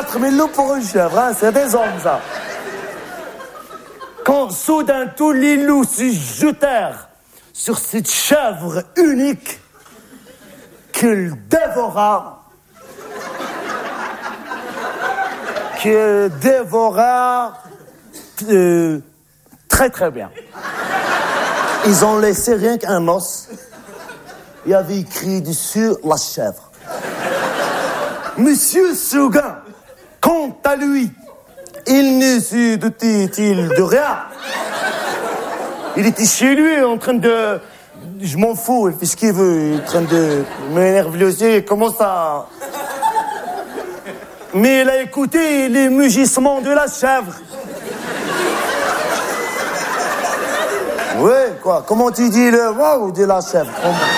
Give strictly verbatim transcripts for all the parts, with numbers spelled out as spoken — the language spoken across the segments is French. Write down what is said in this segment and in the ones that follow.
quatre mille loups pour une chèvre, hein, c'est des hommes, ça. Quand soudain tous les loups se jetèrent sur cette chèvre unique qu'il dévora, qu'il dévora euh, très très bien. Ils ont laissé rien qu'un os. Il y avait écrit dessus la chèvre. Monsieur Seguin, quant à lui, il ne se doutait-il de rien. Il était chez lui en train de... Je m'en fous, il fait ce qu'il veut. Il est en train de m'énerver aussi, il commence à... Mais il a écouté les mugissements de la chèvre. Ouais, quoi, comment tu dis le wow de la chèvre?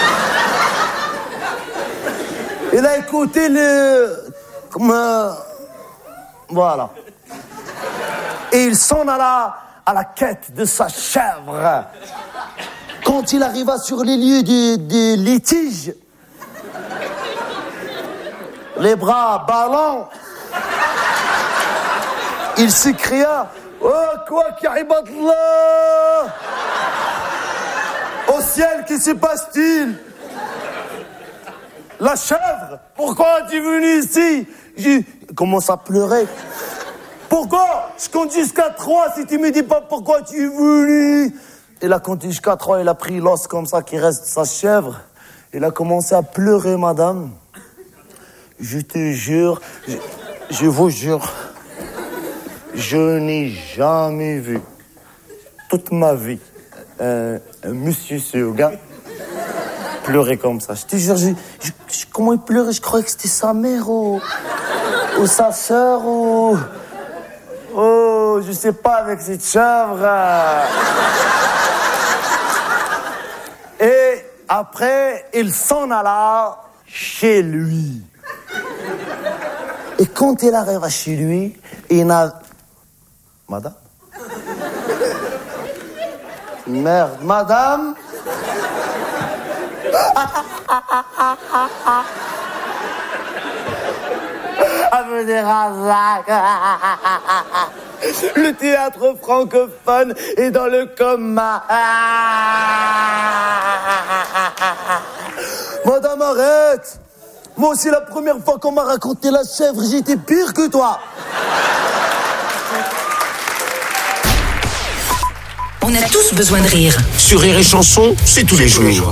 Il a écouté le... Comme... Euh... Voilà. Et il s'en alla à la quête de sa chèvre. Quand il arriva sur les lieux des de litiges, les bras ballants, il s'écria « Oh, quoi qu'il arrive là ! Au ciel, que se passe-t-il? La chèvre, pourquoi es-tu venu ici ?» Je commence à pleurer. Pourquoi? Je compte jusqu'à trois si tu me dis pas pourquoi tu es venu. Il a compté jusqu'à trois, il a pris l'os comme ça qui reste sa chèvre. Il a commencé à pleurer, madame. Je te jure, je, je vous jure, je n'ai jamais vu toute ma vie euh, un monsieur Seguin pleurer comme ça. Je te jure, je, je, je, comment il pleurait? Je croyais que c'était sa mère ou, ou sa sœur ou... Oh, je sais pas avec cette chèvre. Et après, il s'en alla chez lui. Et quand il arriva chez lui, il n'a... Madame? Merde, madame? Le théâtre francophone est dans le coma. Madame, arrête. Moi aussi, la première fois qu'on m'a raconté la chèvre, j'étais pire que toi. On a tous besoin de rire. Sur Rire et Chanson, c'est tous les jours.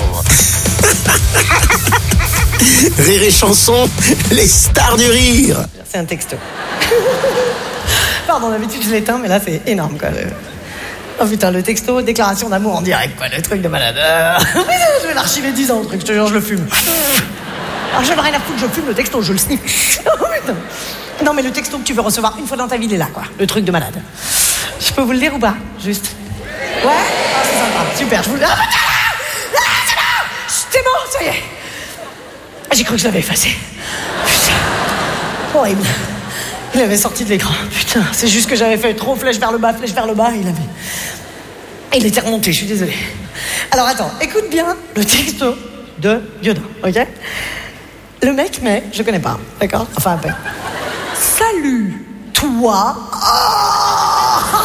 Rire et Chanson, les stars du rire. C'est un texto. Pardon, d'habitude je l'éteins, mais là c'est énorme quoi. Le... Oh putain, le texto, déclaration d'amour en direct quoi, le truc de malade. Euh... Je vais l'archiver dix ans le truc, je te jure, je le fume. Alors j'en ai rien à foutre, je fume le texto, je le sniffe. Oh putain. Non mais le texto que tu veux recevoir une fois dans ta vie, il est là quoi, le truc de malade. Je peux vous le lire ou pas? Juste. Ouais? Oh, c'est sympa, super, je vous le... Ah, ah, c'est bon, c'est bon, ça y est. J'ai cru que je l'avais effacé. Putain. Horrible. Il avait sorti de l'écran. Putain, c'est juste que j'avais fait trop flèche vers le bas, flèche vers le bas. Il avait... Il était remonté, je suis désolée. Alors attends, écoute bien le texto de Diodin, ok? Le mec, mais je connais pas, d'accord? Enfin, un peu. Salut, toi. Oh,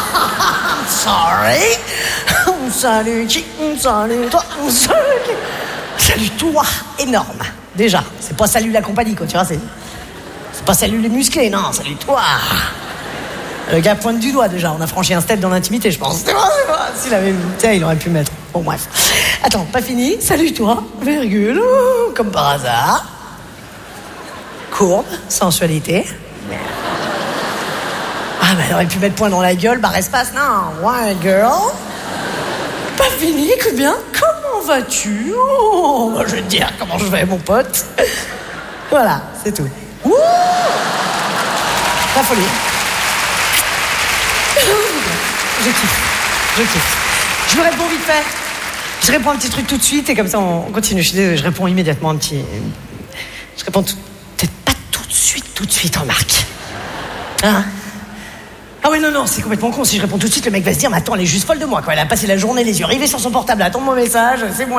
sorry. Salut, qui? Salut, toi. Salut. Salut, toi. Énorme. Déjà, c'est pas salut la compagnie, quoi, tu vois, c'est... C'est pas salut les musclés, non, salut toi. Le gars pointe du doigt, déjà, on a franchi un step dans l'intimité, je pense. C'est bon, c'est bon. S'il avait... Tiens, il aurait pu mettre. Bon, bref. Attends, pas fini. Salut toi, virgule, comme par hasard. Courbe, sensualité. Ah, bah, elle aurait pu mettre point dans la gueule, barre espace, non. Ouais, girl. Pas fini, écoute bien. Comment vas-tu? Oh, je vais te dire comment je vais, mon pote. Voilà, c'est tout. Ouh, la folie. Je kiffe, je kiffe. Je me réponds vite fait. Je réponds un petit truc tout de suite et comme ça on continue. Je suis désolée, je réponds immédiatement un petit... Je réponds tout... peut-être pas tout de suite, tout de suite, remarque. Hein? Ah oui, non, non, c'est complètement con. Si je réponds tout de suite, le mec va se dire, mais attends, elle est juste folle de moi, quoi. Elle a passé la journée les yeux rivés sur son portable à attendre mon message, c'est bon.